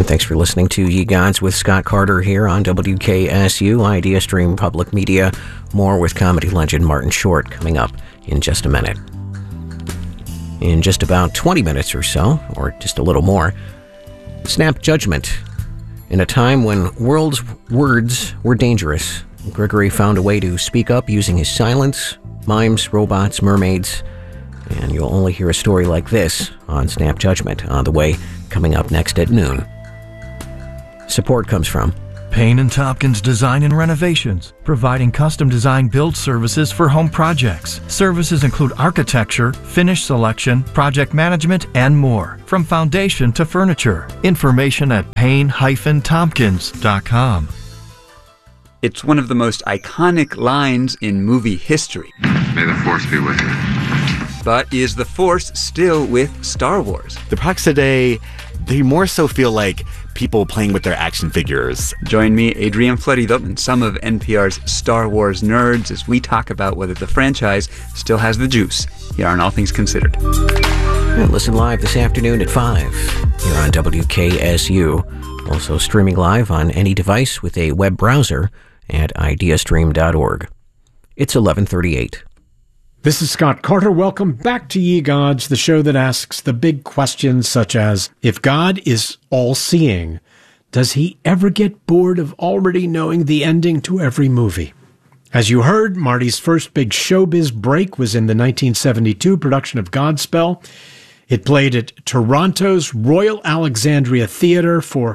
thanks for listening to Ye Gods with Scott Carter here on WKSU, Idea Stream Public Media. More with comedy legend Martin Short coming up in just a minute. In just about 20 minutes or so, or just a little more, Snap Judgment. In a time when words were dangerous, Gregory found a way to speak up using his silence, mimes, robots, mermaids, and you'll only hear a story like this on Snap Judgment on the way, coming up next at noon. Support comes from Payne & Tompkins Design and Renovations, providing custom design build services for home projects. Services include architecture, finish selection, project management, and more. From foundation to furniture. Information at payne-tompkins.com. It's one of the most iconic lines in movie history. May the Force be with you. But is the Force still with Star Wars? The products today, they more so feel like people playing with their action figures. Join me, Adrian Florido, and some of NPR's Star Wars nerds as we talk about whether the franchise still has the juice here on All Things Considered. And listen live this afternoon at 5 here on WKSU. Also streaming live on any device with a web browser at ideastream.org. It's 11:38. This is Scott Carter. Welcome back to Ye Gods, the show that asks the big questions such as, if God is all-seeing, does he ever get bored of already knowing the ending to every movie? As you heard, Marty's first big showbiz break was in the 1972 production of Godspell. It played at Toronto's Royal Alexandria Theatre for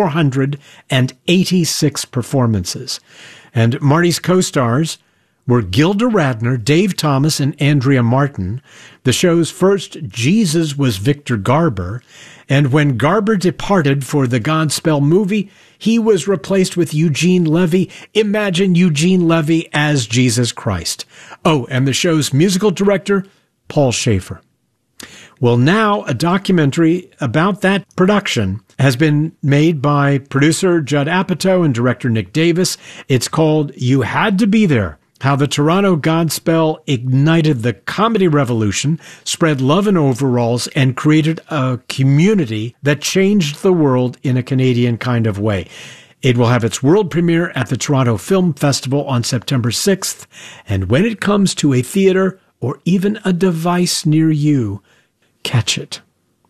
486 performances. And Marty's co-stars were Gilda Radner, Dave Thomas, and Andrea Martin. The show's first Jesus was Victor Garber, and when Garber departed for the Godspell movie, he was replaced with Eugene Levy. Imagine Eugene Levy as Jesus Christ. Oh, and the show's musical director, Paul Schaefer. Well, now a documentary about that production has been made by producer Judd Apatow and director Nick Davis. It's called You Had to Be There: How the Toronto Godspell Ignited the Comedy Revolution, Spread Love in Overalls, and Created a Community That Changed the World in a Canadian Kind of Way. It will have its world premiere at the Toronto Film Festival on September 6th. And when it comes to a theater or even a device near you, catch it.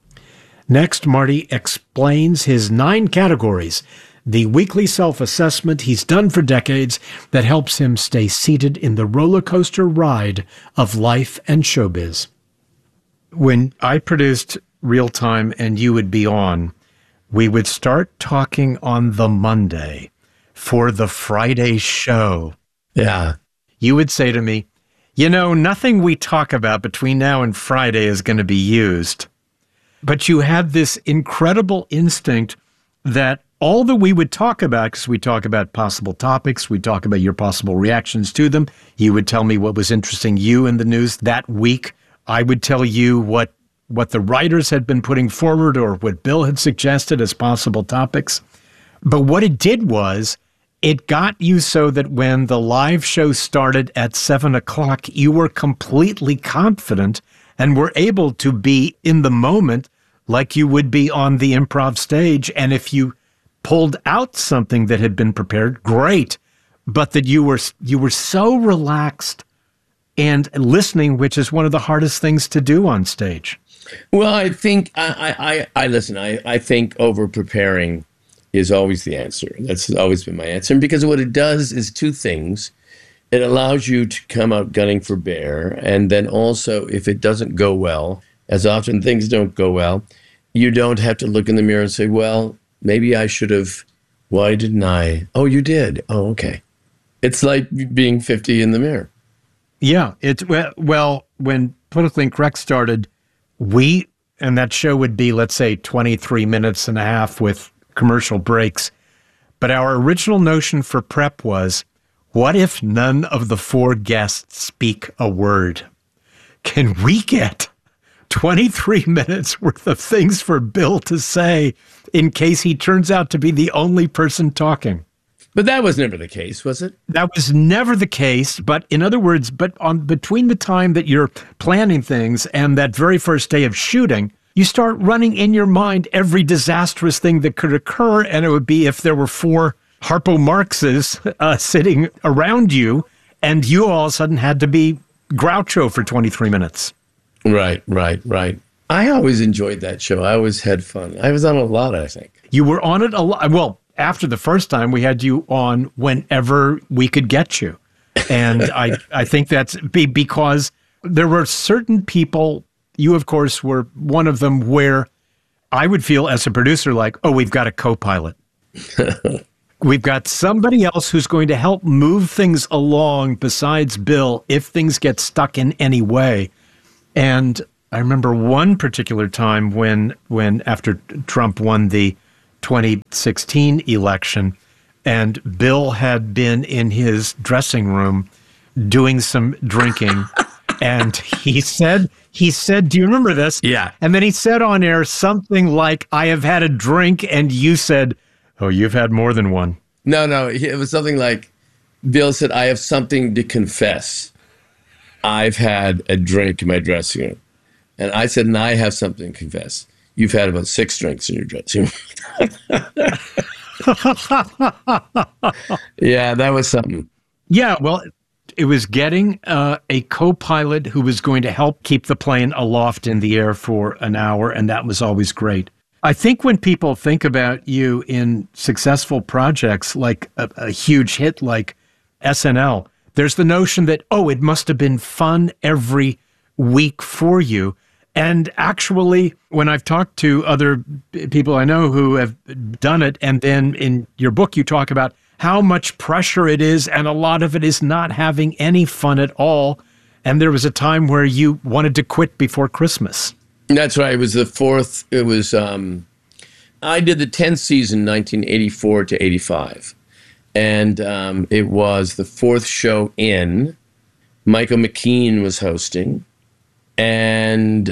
Next, Marty explains his 9 categories, the weekly self-assessment he's done for decades that helps him stay seated in the roller coaster ride of life and showbiz. When I produced Real Time and you would be on, we would start talking on the Monday for the Friday show. Yeah. You would say to me, you know, nothing we talk about between now and Friday is going to be used. But you had this incredible instinct that all that we would talk about, because we talk about possible topics, we talk about your possible reactions to them. You would tell me what was interesting you in the news that week. I would tell you what the writers had been putting forward or what Bill had suggested as possible topics. But what it did was it got you so that when the live show started at 7 o'clock, you were completely confident and were able to be in the moment like you would be on the improv stage. And if you pulled out something that had been prepared, great, but that you were so relaxed and listening, which is one of the hardest things to do on stage. Well, I think I listen. I think over preparing is always the answer. That's always been my answer. And because what it does is 2 things. It allows you to come out gunning for bear, and then also, if it doesn't go well, as often things don't go well, you don't have to look in the mirror and say, well, maybe I should have. Why didn't I? Oh, you did. Oh, okay. It's like being 50 in the mirror. Yeah. Well, when Politically Incorrect started, and that show would be, let's say, 23 minutes and a half with commercial breaks. But our original notion for prep was, what if none of the 4 guests speak a word? Can we get 23 minutes worth of things for Bill to say in case he turns out to be the only person talking? But that was never the case, was it? That was never the case. But in other words, between the time that you're planning things and that very first day of shooting, you start running in your mind every disastrous thing that could occur. And it would be if there were 4 Harpo Marxes sitting around you and you all of a sudden had to be Groucho for 23 minutes. Right. I always enjoyed that show. I always had fun. I was on a lot, I think. You were on it a lot. Well, after the first time, we had you on whenever we could get you. And I think that's because there were certain people, you, of course, were one of them, where I would feel as a producer like, oh, we've got a co-pilot. We've got somebody else who's going to help move things along besides Bill if things get stuck in any way. And I remember one particular time when after Trump won the 2016 election and Bill had been in his dressing room doing some drinking and he said, do you remember this? Yeah. And then he said on air something like, I have had a drink, and you said, oh, you've had more than one. No, it was something like, Bill said, I have something to confess. I've had a drink in my dressing room. And I said, and I have something to confess. You've had about 6 drinks in your dressing room. Yeah, that was something. Yeah, well, it was getting a co-pilot who was going to help keep the plane aloft in the air for an hour, and that was always great. I think when people think about you in successful projects like a huge hit like SNL, there's the notion that, oh, it must have been fun every week for you. And actually, when I've talked to other people I know who have done it, and then in your book you talk about how much pressure it is, and a lot of it is not having any fun at all. And there was a time where you wanted to quit before Christmas. That's right. It was the 4th. It was, I did the 10th season, 1984 to 85. And it was the 4th show in. Michael McKean was hosting. And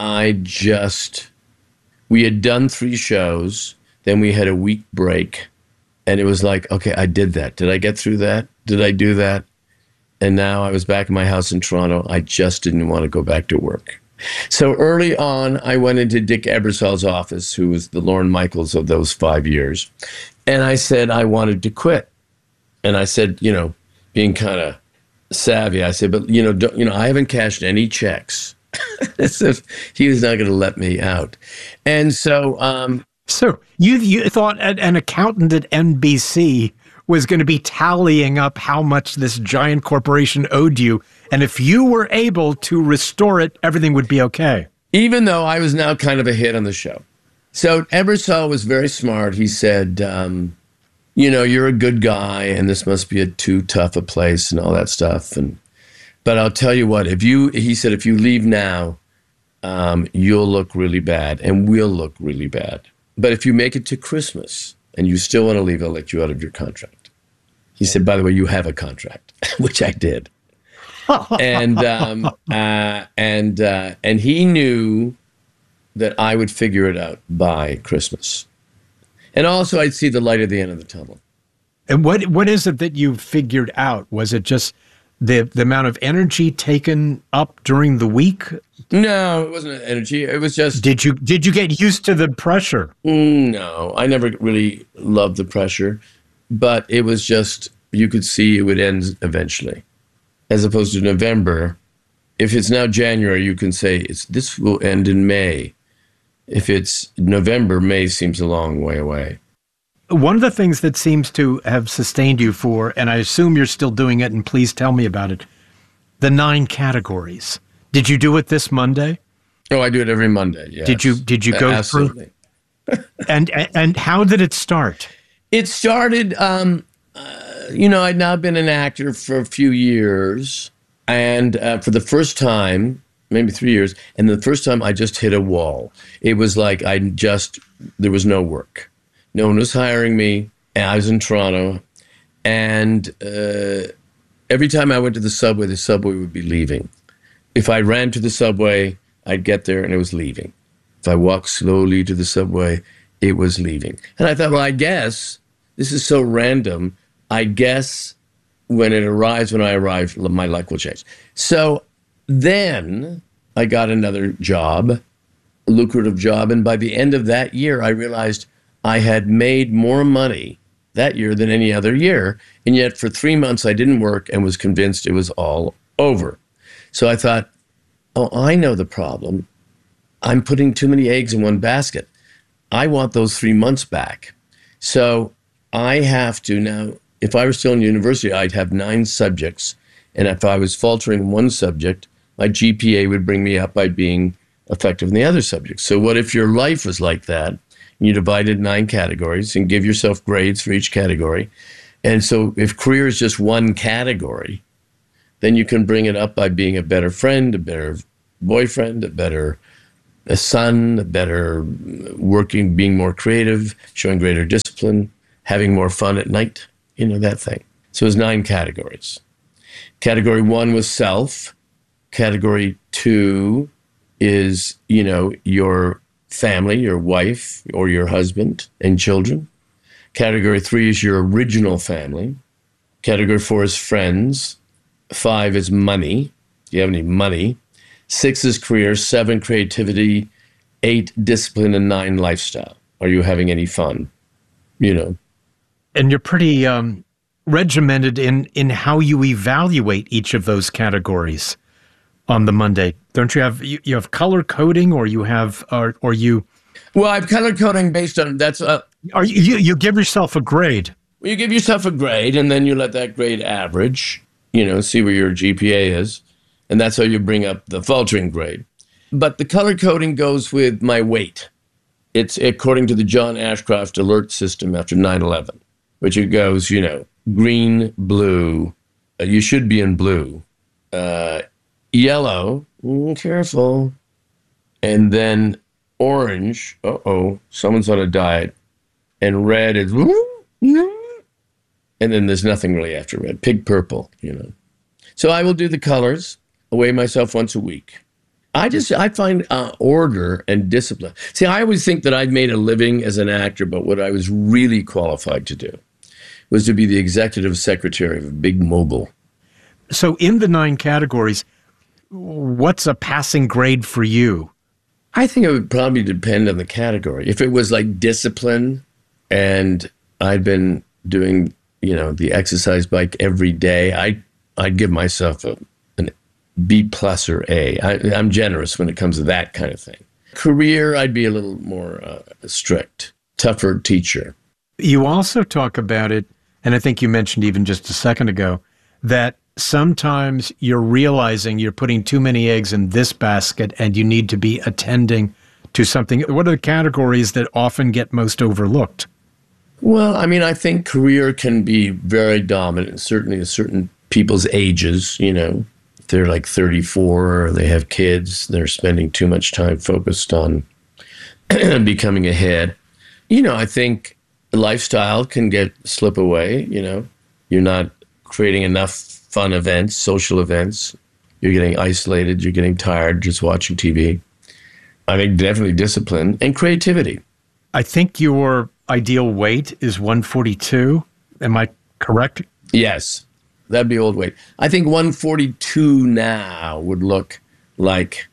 we had done 3 shows. Then we had a week break. And it was like, okay, I did that. Did I get through that? Did I do that? And now I was back in my house in Toronto. I just didn't want to go back to work. So early on, I went into Dick Ebersol's office, who was the Lorne Michaels of those 5 years. And I said I wanted to quit. And I said, being kind of savvy, I said, but, I haven't cashed any checks. So he was not going to let me out. And so... So you thought an accountant at NBC was going to be tallying up how much this giant corporation owed you, and if you were able to restore it, everything would be okay. Even though I was now kind of a hit on the show. So Ebersol was very smart. He said, you're a good guy, and this must be too tough a place and all that stuff. But I'll tell you what, he said, if you leave now, you'll look really bad, and we'll look really bad. But if you make it to Christmas and you still want to leave, I'll let you out of your contract. He said, by the way, you have a contract, which I did. And he knew that I would figure it out by Christmas. And also I'd see the light at the end of the tunnel. And what is it that you figured out? Was it just the amount of energy taken up during the week? No, it wasn't energy. It was just... Did you get used to the pressure? No, I never really loved the pressure. But it was just, you could see it would end eventually. As opposed to November, if it's now January, you can say, this will end in May. If it's November, May seems a long way away. One of the things that seems to have sustained you and I assume you're still doing it, and please tell me about it, the 9 categories. Did you do it this Monday? Oh, I do it every Monday, yes. Did you go Absolutely. through? And how did it start? It started, I'd now been an actor for a few years, and for the first time, maybe 3 years, and the first time I just hit a wall. It was like there was no work. No one was hiring me, and I was in Toronto, and every time I went to the subway would be leaving. If I ran to the subway, I'd get there and it was leaving. If I walked slowly to the subway, it was leaving. And I thought, well, I guess this is so random. I guess when I arrive, my life will change. So then I got another job lucrative job. And by the end of that year, I realized I had made more money that year than any other year. And yet for 3 months, I didn't work and was convinced it was all over. So I thought, oh, I know the problem. I'm putting too many eggs in one basket. I want those 3 months back. So I have to now, if I were still in university, I'd have 9 subjects. And if I was faltering in one subject, my GPA would bring me up by being effective in the other subjects. So what if your life was like that? You divided 9 categories and give yourself grades for each category. And so if career is just one category, then you can bring it up by being a better friend, a better boyfriend, a son, a better working, being more creative, showing greater discipline, having more fun at night, that thing. So it was 9 categories. Category 1 was self. Category 2 is, your family, your wife or your husband and children. Category 3 is your original family. Category 4 is friends. 5 is money. Do you have any money? 6 is career. 7, creativity. 8, discipline. And 9, lifestyle. Are you having any fun? And you're pretty regimented in how you evaluate each of those categories on the Monday. Don't you have you have color coding, or you have or you? Well, I have color coding based on that's. Are you give yourself a grade? Well, you give yourself a grade, and then you let that grade average. See where your GPA is, and that's how you bring up the faltering grade. But the color coding goes with my weight. It's according to the John Ashcroft alert system after 9/11, which it goes, green, blue. You should be in blue. Yellow, careful. And then orange, someone's on a diet. And red is, and then there's nothing really after red. Pig purple, So I will do the colors, weigh myself once a week. I find order and discipline. See, I always think that I'd made a living as an actor, but what I was really qualified to do was to be the executive secretary of a big mogul. So in the 9 categories, what's a passing grade for you? I think it would probably depend on the category. If it was like discipline and I'd been doing, the exercise bike every day, I'd give myself an B plus or A. I'm generous when it comes to that kind of thing. Career, I'd be a little more strict, tougher teacher. You also talk about it, and I think you mentioned even just a second ago, that sometimes you're realizing you're putting too many eggs in this basket and you need to be attending to something. What are the categories that often get most overlooked? Well, I think career can be very dominant, certainly at certain people's ages, If they're like 34 or they have kids, they're spending too much time focused on becoming ahead. I think lifestyle can slip away, You're not creating enough fun events, social events. You're getting isolated. You're getting tired just watching TV. I think definitely discipline and creativity. I think your ideal weight is 142. Am I correct? Yes, that'd be old weight. I think 142 now would look like,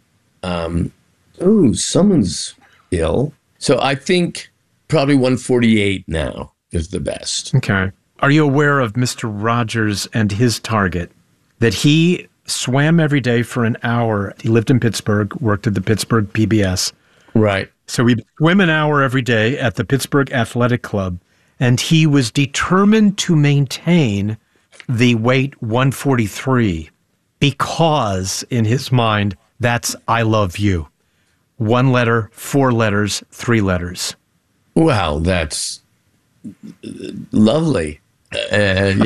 someone's ill. So I think probably 148 now is the best. Okay. Are you aware of Mr. Rogers and his target? That he swam every day for an hour. He lived in Pittsburgh, worked at the Pittsburgh PBS. Right. So he'd swim an hour every day at the Pittsburgh Athletic Club, and he was determined to maintain the weight 143 because, in his mind, that's I love you. 1 letter, 4 letters, 3 letters. Wow, that's lovely. But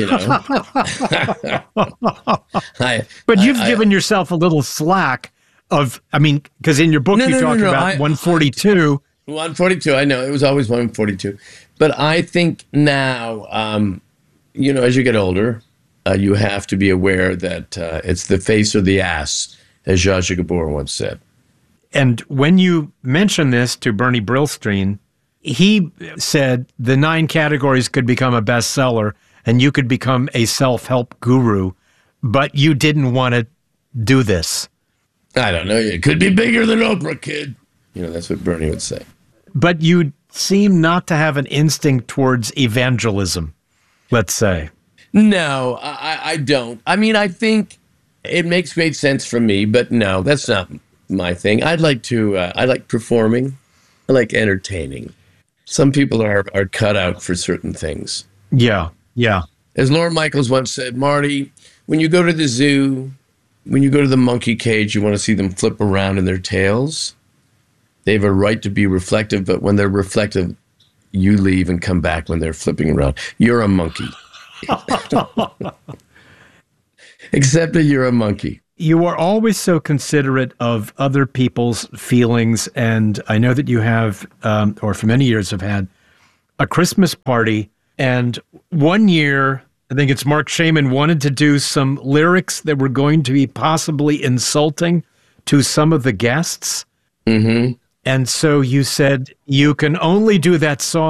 you've given yourself a little slack of, because in your book you talk about 142. 142, I know. It was always 142. But I think now, as you get older, you have to be aware that it's the face or the ass, as Zsa Zsa Gabor once said. And when you mention this to Bernie Brillstein, he said the 9 categories could become a bestseller and you could become a self-help guru, but you didn't want to do this. I don't know. It could be bigger than Oprah, kid. That's what Bernie would say. But you seem not to have an instinct towards evangelism, let's say. No, I don't. I mean, I think it makes great sense for me, but no, that's not my thing. I like performing. I like entertaining. Some people are cut out for certain things. Yeah, yeah. As Lorne Michaels once said, Marty, when you go to the zoo, when you go to the monkey cage, you want to see them flip around in their tails. They have a right to be reflective, but when they're reflective, you leave and come back when they're flipping around. You're a monkey. Except that you're a monkey. You are always so considerate of other people's feelings, and I know that you have, or for many years have had, a Christmas party, and one year, I think it's Mark Shaman, wanted to do some lyrics that were going to be possibly insulting to some of the guests. Mm-hmm. And so you said, you can only do that song